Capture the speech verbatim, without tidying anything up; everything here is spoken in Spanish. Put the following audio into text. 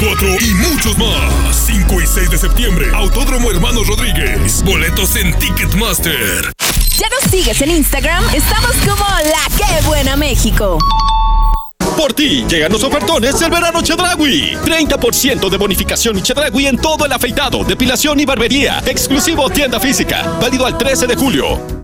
veinticuatro y muchos más. cinco y seis de septiembre, Autódromo Hermanos Rodríguez. Boletos en Ticketmaster. ¿Ya nos sigues en Instagram? Estamos como La Qué Buena México. Por ti, llegan los ofertones del verano Chedraui. treinta por ciento de bonificación y Chedraui en todo el afeitado, depilación y barbería. Exclusivo tienda física. Válido al trece de julio.